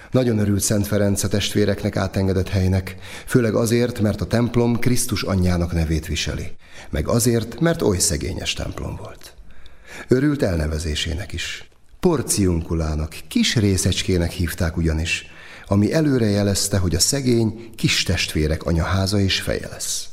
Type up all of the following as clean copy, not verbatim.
Nagyon örült Szent Ferenc a testvéreknek átengedett helynek, főleg azért, mert a templom Krisztus anyjának nevét viseli, meg azért, mert oly szegényes templom volt. Örült elnevezésének is. Porciunculának, kis részecskének hívták ugyanis, ami előre jelezte, hogy a szegény kis testvérek anyaháza és feje lesz.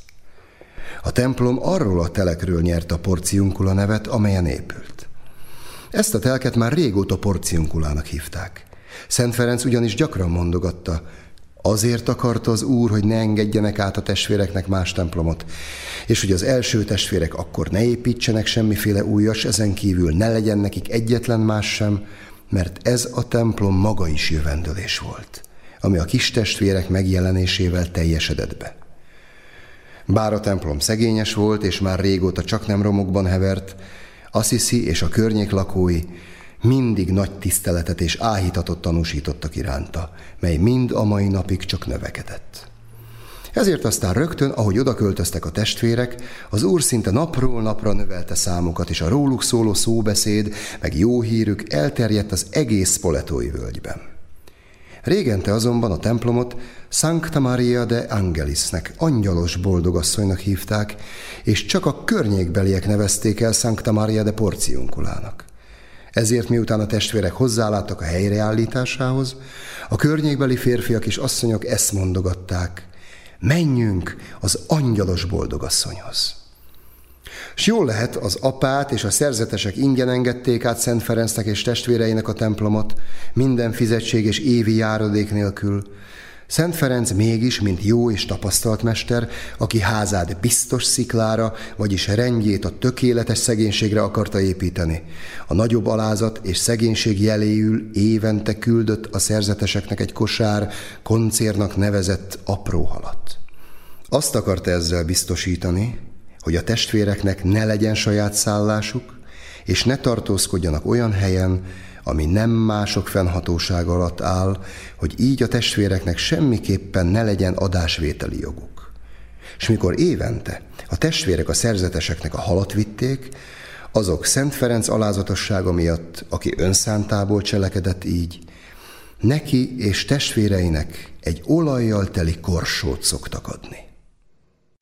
A templom arról a telekről nyerte a Porciuncula nevet, amelyen épült. Ezt a telket már régóta Porciunculának hívták. Szent Ferenc ugyanis gyakran mondogatta, azért akarta az Úr, hogy ne engedjenek át a testvéreknek más templomot, és hogy az első testvérek akkor ne építsenek semmiféle újas, ezen kívül ne legyen nekik egyetlen más sem, mert ez a templom maga is jövendőlés volt, ami a kis testvérek megjelenésével teljesedett be. Bár a templom szegényes volt, és már régóta csaknem romokban hevert, Assisi és a környék lakói mindig nagy tiszteletet és áhítatot tanúsítottak iránta, mely mind a mai napig csak növekedett. Ezért aztán rögtön, ahogy odaköltöztek a testvérek, az Úr szinte napról napra növelte számukat, és a róluk szóló szóbeszéd, meg jó hírük elterjedt az egész Spoletói völgyben. Régente azonban a templomot Sancta Maria de Angelisnek, angyalos boldogasszonynak hívták, és csak a környékbeliek nevezték el Sancta Maria de Porciunculának. Ezért miután a testvérek hozzáláttak a helyreállításához, a környékbeli férfiak és asszonyok ezt mondogatták, menjünk az angyalos boldogasszonyhoz. S jól lehet, az apát és a szerzetesek ingyen engedték át Szent Ferencnek és testvéreinek a templomot, minden fizetség és évi járadék nélkül. Szent Ferenc mégis, mint jó és tapasztalt mester, aki házát biztos sziklára, vagyis rendjét a tökéletes szegénységre akarta építeni, a nagyobb alázat és szegénység jeléül évente küldött a szerzeteseknek egy kosár, koncérnak nevezett apró halat. Azt akarta ezzel biztosítani, hogy a testvéreknek ne legyen saját szállásuk, és ne tartózkodjanak olyan helyen, ami nem mások fennhatósága alatt áll, hogy így a testvéreknek semmiképpen ne legyen adásvételi joguk. És mikor évente a testvérek a szerzeteseknek a halat vitték, azok Szent Ferenc alázatossága miatt, aki önszántából cselekedett így, neki és testvéreinek egy olajjal teli korsót szoktak adni.